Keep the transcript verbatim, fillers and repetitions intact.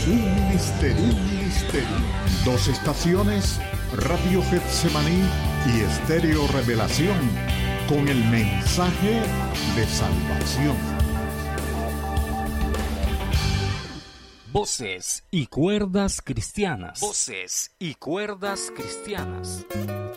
Un misterio, un misterio. Dos estaciones, Radio Getsemaní y Estéreo Revelación, con el mensaje de salvación. Voces y cuerdas cristianas. Voces y cuerdas cristianas.